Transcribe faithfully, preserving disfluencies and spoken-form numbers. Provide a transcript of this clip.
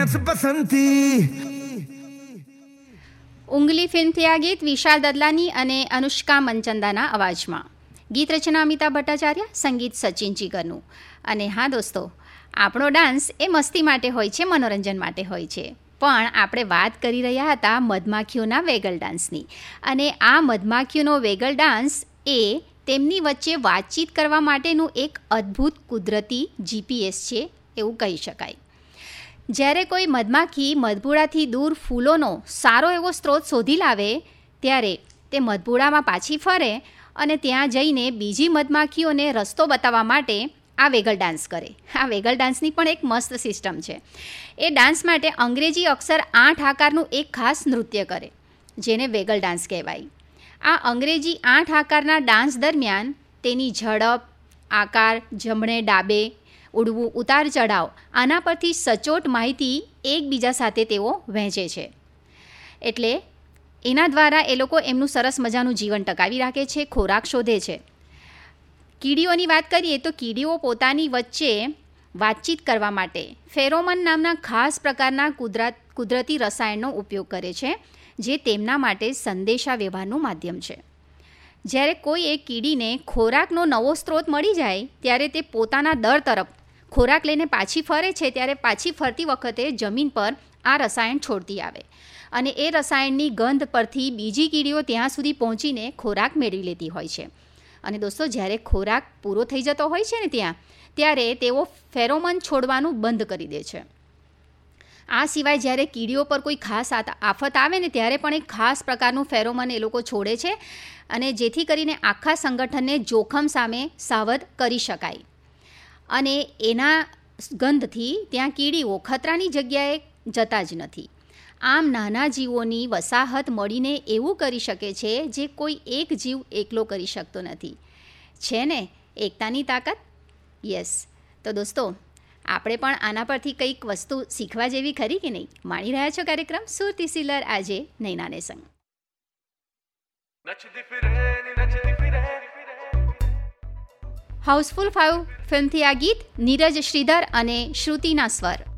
Match पसंद थी। ઉંગલી ફિલ્મથી આ ગીત વિશાલ દદલાની અને અનુષ્કા મંચંદાના અવાજમાં. ગીત રચના અમિતા ભટ્ટાચાર્ય, સંગીત સચિન જીગરનું. અને હા દોસ્તો, આપણો ડાન્સ એ મસ્તી માટે હોય છે, મનોરંજન માટે હોય છે. પણ આપણે વાત કરી રહ્યા હતા મધમાખીઓના વેગલ ડાન્સની. અને આ મધમાખીઓનો વેગલ ડાન્સ એ તેમની વચ્ચે વાતચીત કરવા માટેનું એક અદ્ભુત કુદરતી જીપીએસ છે એવું કહી શકાય. જ્યારે કોઈ મધમાખી મધપૂડાથી દૂર ફૂલોનો સારો એવો સ્ત્રોત શોધી લાવે ત્યારે તે મધપૂડામાં પાછી ફરે અને ત્યાં જઈને બીજી મધમાખીઓને રસ્તો બતાવવા માટે આ વેગલ ડાન્સ કરે. આ વેગલ ડાન્સની પણ એક મસ્ત સિસ્ટમ છે. એ ડાન્સ માટે અંગ્રેજી અક્ષર આઠ આકારનું એક ખાસ નૃત્ય કરે જેને વેગલ ડાન્સ કહેવાય. આ અંગ્રેજી આઠ આકારના ડાન્સ દરમિયાન તેની ઝડપ, આકાર, જમણે ડાબે ઉડવું, ઉતાર ચઢાવ, આના પરથી સચોટ માહિતી એકબીજા સાથે તેઓ વહેંચે છે. એટલે એના દ્વારા એ લોકો એમનું સરસ મજાનું જીવન ટકાવી રાખે છે, ખોરાક શોધે છે. કીડીઓની વાત કરીએ તો કીડીઓ પોતાની વચ્ચે વાતચીત કરવા માટે ફેરોમન નામના ખાસ પ્રકારના કુદરત કુદરતી રસાયણનો ઉપયોગ કરે છે જે તેમના માટે સંદેશા વ્યવહારનું માધ્યમ છે. જ્યારે કોઈ એક કીડીને ખોરાકનો નવો સ્ત્રોત મળી જાય ત્યારે તે પોતાના દર તરફ ખોરાક લઈને પાછી ફરે છે ત્યારે પાછી ફરતી વખતે જમીન પર આ રસાયણ છોડતી આવે અને એ રસાયણની ગંધ પરથી બીજી કીડીઓ ત્યાં સુધી પહોંચીને ખોરાક મેળવી લેતી હોય છે. અને દોસ્તો, જ્યારે ખોરાક પૂરો થઈ જતો હોય છે ને ત્યાં ત્યારે તેઓ ફેરોમન છોડવાનું બંધ કરી દે છે. આ સિવાય જ્યારે કીડીઓ પર કોઈ ખાસ આફત આવે ને ત્યારે પણ એક ખાસ પ્રકારનું ફેરોમન એ લોકો છોડે છે અને જેથી કરીને આખા સંગઠનને જોખમ સામે સાવધ કરી શકાય. અને એના ગંધથી ત્યાં કીડીઓ ખતરાની જગ્યાએ જતા જ નથી. આમ નાના જીવોની વસાહત મળીને એવું કરી શકે છે જે કોઈ એક જીવ એકલો કરી શકતો નથી. છે ને એકતાની તાકાત? યસ. તો દોસ્તો, આપણે પણ આના પરથી કંઈક વસ્તુ શીખવા જેવી ખરી કે નહીં? માણી રહ્યા છો કાર્યક્રમ સુરતી સિલર આજે નૈનાને સંગ. હાઉસફુલ ફાઇવ ફિલ્મથી આ ગીત નીરજ શ્રીધર અને શ્રુતિના સ્વર.